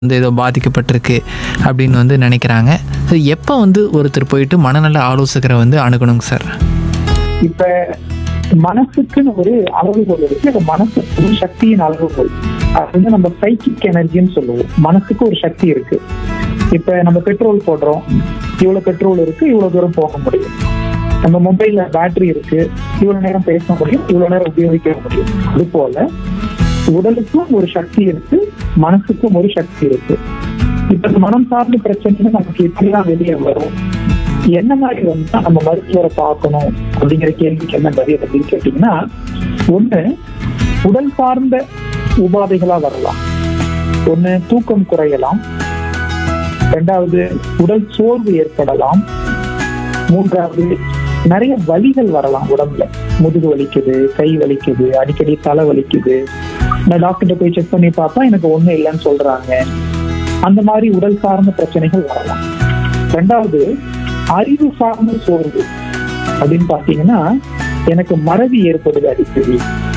வந்து ஏதோ பாதிக்கப்பட்டிருக்கு அப்படின்னு வந்து நினைக்கிறாங்க. ஸோ எப்போ வந்து ஒருத்தர் போயிட்டு மனநல ஆலோசகரை வந்து அணுகணுங்க சார்? இப்ப மனசுக்குன்னு ஒரு அளவுகோல் இருக்கு. அந்த மனசுக்கு ஒரு சக்தியின் அளவுகோல், அது வந்து நம்ம சைக்கிக் எனர்ஜின்னு சொல்லுவோம். மனசுக்கு ஒரு சக்தி இருக்கு. இப்ப நம்ம பெட்ரோல் போடுறோம், இவ்வளவு பெட்ரோல் இருக்கு, இவ்வளவு தூரம் போக முடியும். நம்ம மொபைல்ல பேட்டரி இருக்கு, இவ்வளவு நேரம் பேச முடியும், இவ்வளவு நேரம் உபயோகிக்க முடியும். அது போல உடலுக்கும் ஒரு சக்தி இருக்கு, மனசுக்கும் ஒரு சக்தி இருக்கு. இப்ப மனம் சார்ந்த பிரச்சனை நமக்கு இப்படிதான் வெளியே வரும். என்ன மாதிரி வந்து நம்ம மருத்துவரை பார்க்கணும் அப்படிங்கிற கேள்விக்கு என்ன பதில் அப்படின்னு கேட்டீங்கன்னா, ஒண்ணு உடல் சார்ந்த உபாதைகளா வரலாம். ஒண்ணு தூக்கம் குறையலாம், இரண்டாவது உடல் சோர்வு ஏற்படலாம், மூன்றாவது நிறைய வலிகள் வரலாம். உடம்புல முதுகு வலிக்குது, கை வலிக்குது, அடிக்கடி தலை வலிக்குது, நான் டாக்டர்கிட்ட போய் செக் பண்ணி பார்த்தா எனக்கு ஒண்ணும் இல்லைன்னு சொல்றாங்க. அந்த மாதிரி உடல் சார்ந்த பிரச்சனைகள் வரலாம். ரெண்டாவது அறிவு சார்ந்த சோர்வு அப்படின்னு பாத்தீங்கன்னா, எனக்கு மறதி ஏற்படுது, அடிக்கடி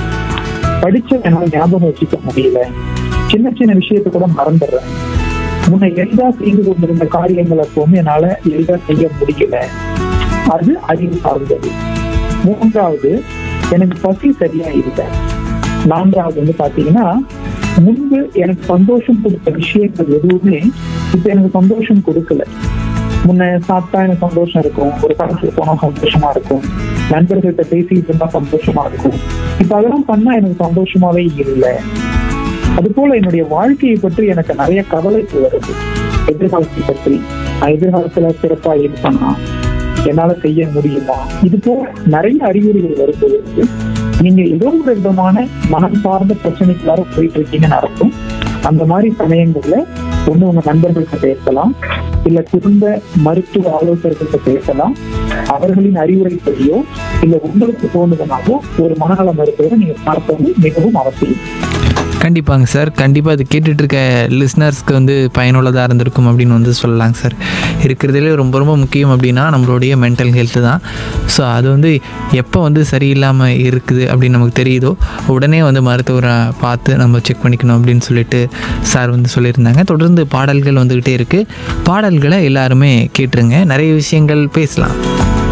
படிச்ச என்னால ஞாபகம் வச்சுக்க முடியல, சின்ன சின்ன விஷயத்த கூட மறந்துடுறேன், முன்ன எளிதா செய்து கொண்டிருந்த காரியங்களை எப்பவுமே என்னால எளிதா செய்ய முடியல, அது அறிவு சார்ந்தது. மூன்றாவது எனக்கு பசி சரியா இல்லை. நான்காவது வந்து பாத்தீங்கன்னா, முன்பு எனக்கு சந்தோஷம் கொடுத்த விஷயங்கள் எதுவுமே இப்ப எனக்கு சந்தோஷம் கொடுக்கல. முன்ன சாப்பிட்டா எனக்கு சந்தோஷம் இருக்கும், ஒரு படத்துக்கு போனா சந்தோஷமா இருக்கும், நண்பர்கள்ட்ட பேசிட்டு இருந்தா சந்தோஷமா இருக்கும். இப்ப அதெல்லாம் பண்ணா எனக்கு சந்தோஷமாவே இல்லை. அது போல என்னுடைய வாழ்க்கையை பற்றி எனக்கு நிறைய கவலைக்கு வருது. எதிர்காலத்தை பற்றி, நான் எதிர்காலத்துல சிறப்பா இருப்பேனா, என்னால செய்ய முடியுமா, இது போல நிறைய அறிகுறிகள் வரும்போது நீங்க ஏதோ ஒரு விதமான மனம் சார்ந்த பிரச்சனைக்குள்ளார போயிட்டு இருக்கீங்கன்னு அர்த்தம். அந்த மாதிரி சமயங்கள்ல ஒண்ணு உங்க நண்பர்கள்ட்ட பேசலாம், இல்ல குடும்ப மருத்துவ ஆலோசகர்கள்ட்ட பேசலாம். அவர்களின் அறிவுரைப்படியோ இல்ல உங்களுக்கு தோணுதுனாலோ ஒரு மனநல மருத்துவரை நீங்க பார்ப்பது மிகவும் அவசியம். கண்டிப்பாங்க சார். கண்டிப்பாக அது கேட்டுட்டு இருக்க லிஸ்னர்ஸ்க்கு வந்து பயனுள்ளதாக இருந்திருக்கும் அப்படின்னு வந்து சொல்லலாங்க சார். இருக்கிறதுலே ரொம்ப ரொம்ப முக்கியம் அப்படின்னா நம்மளுடைய மென்டல் ஹெல்த்து தான். ஸோ அது வந்து எப்போ வந்து சரியில்லாமல் இருக்குது அப்படின்னு நமக்கு தெரியுதோ உடனே வந்து மருத்துவரை பார்த்து நம்ம செக் பண்ணிக்கணும் அப்படின்னு சொல்லிட்டு சார் வந்து சொல்லியிருந்தாங்க. தொடர்ந்து பாடல்கள் வந்துக்கிட்டே இருக்குது. பாடல்களை எல்லாருமே கேட்டுருங்க, நிறைய விஷயங்கள் பேசலாம்.